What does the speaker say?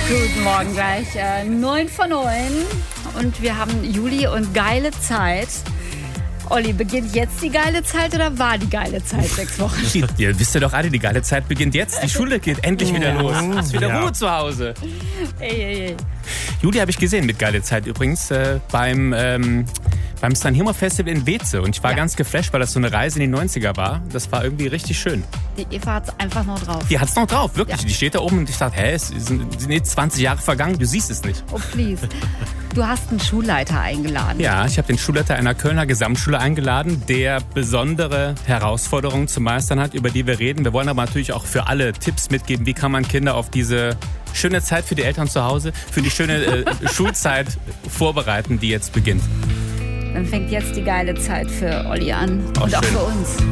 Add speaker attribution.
Speaker 1: Guten Morgen gleich. 9 vor 9 und wir haben Juli und geile Zeit. Olli, beginnt jetzt die geile Zeit oder war die geile Zeit 6 Wochen?
Speaker 2: Ihr wisst ja doch alle, die geile Zeit beginnt jetzt. Die Schule geht endlich wieder los. Es ist wieder Ruhe zu Hause.
Speaker 1: Ey.
Speaker 2: Juli habe ich gesehen mit geile Zeit übrigens beim Sanremo Festival in Weeze. Und ich war ganz geflasht, weil das so eine Reise in die 90er war. Das war irgendwie richtig schön.
Speaker 1: Die Eva hat es einfach noch drauf.
Speaker 2: Die hat es noch drauf, wirklich.
Speaker 1: Ja.
Speaker 2: Die steht da oben und ich dachte, es sind jetzt 20 Jahre vergangen, du siehst es nicht.
Speaker 1: Oh, please. Du hast einen Schulleiter eingeladen.
Speaker 2: Ja, ich habe den Schulleiter einer Kölner Gesamtschule eingeladen, der besondere Herausforderungen zu meistern hat, über die wir reden. Wir wollen aber natürlich auch für alle Tipps mitgeben, wie kann man Kinder auf diese schöne Zeit für die Eltern zu Hause, für die schöne Schulzeit vorbereiten, die jetzt beginnt.
Speaker 1: Dann fängt jetzt die geile Zeit für Olli an.
Speaker 2: Oh,
Speaker 1: und auch
Speaker 2: schön.
Speaker 1: für uns.